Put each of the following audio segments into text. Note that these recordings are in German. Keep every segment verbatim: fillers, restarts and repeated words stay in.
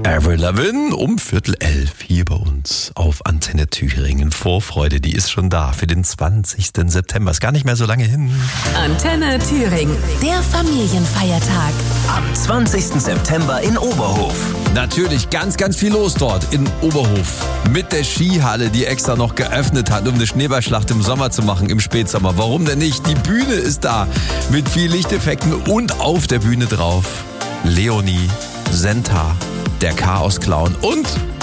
Avril Lavigne um Viertel elf hier bei uns auf Antenne Thüringen. Vorfreude, die ist schon da für den zwanzigsten September. Ist gar nicht mehr so lange hin. Antenne Thüringen, der Familienfeiertag. Am zwanzigsten September in Oberhof. Natürlich ganz, ganz viel los dort in Oberhof. Mit der Skihalle, die extra noch geöffnet hat, um eine Schneeballschlacht im Sommer zu machen, im Spätsommer. Warum denn nicht? Die Bühne ist da mit viel Lichteffekten und auf der Bühne drauf Leonie, Senta, der Chaos-Clown und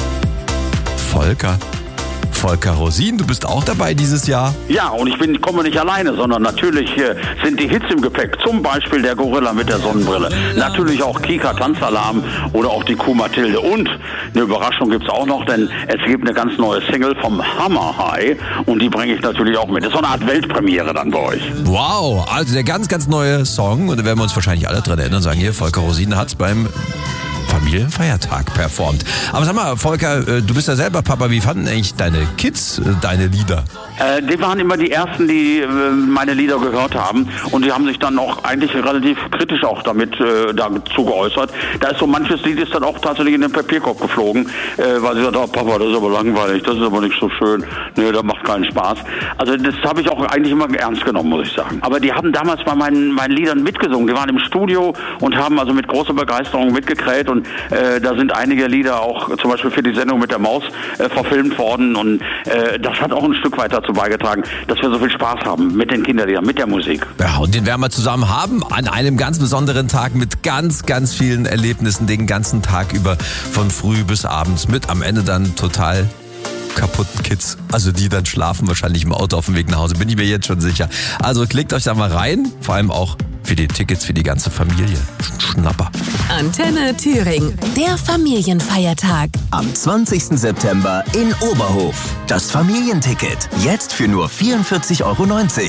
Volker. Volker Rosin, du bist auch dabei dieses Jahr? Ja, und ich bin, komme nicht alleine, sondern natürlich äh, sind die Hits im Gepäck. Zum Beispiel der Gorilla mit der Sonnenbrille. Natürlich auch Kika Tanzalarm oder auch die Kuh Mathilde. Und eine Überraschung gibt's auch noch, denn es gibt eine ganz neue Single vom Hammer High und die bringe ich natürlich auch mit. Das ist so eine Art Weltpremiere dann bei euch. Wow, also der ganz, ganz neue Song und da werden wir uns wahrscheinlich alle dran erinnern und sagen, hier, Volker Rosin hat's beim Familienfeiertag performt. Aber sag mal, Volker, du bist ja selber Papa. Wie fanden eigentlich deine Kids deine Lieder? Äh, die waren immer die Ersten, die äh, meine Lieder gehört haben. Und die haben sich dann auch eigentlich relativ kritisch auch damit äh, dazu geäußert. Da ist so manches Lied ist dann auch tatsächlich in den Papierkorb geflogen, äh, weil sie gesagt haben, Papa, das ist aber langweilig, das ist aber nicht so schön. Nee, das macht keinen Spaß. Also das habe ich auch eigentlich immer ernst genommen, muss ich sagen. Aber die haben damals bei meinen, meinen Liedern mitgesungen. Die waren im Studio und haben also mit großer Begeisterung mitgekräht. Und äh, da sind einige Lieder auch zum Beispiel für die Sendung mit der Maus äh, verfilmt worden. Und äh, das hat auch ein Stück weit dazu beigetragen, dass wir so viel Spaß haben mit den Kinderliedern, mit der Musik. Ja, und den werden wir zusammen haben an einem ganz besonderen Tag mit ganz, ganz vielen Erlebnissen den ganzen Tag über von früh bis abends mit am Ende dann total kaputten Kids, also die dann schlafen wahrscheinlich im Auto auf dem Weg nach Hause, bin ich mir jetzt schon sicher. Also klickt euch da mal rein, vor allem auch für die Tickets für die ganze Familie. Schnapper. Antenne Thüringen, der Familienfeiertag. Am zwanzigsten September in Oberhof. Das Familienticket. Jetzt für nur vierundvierzig Euro neunzig.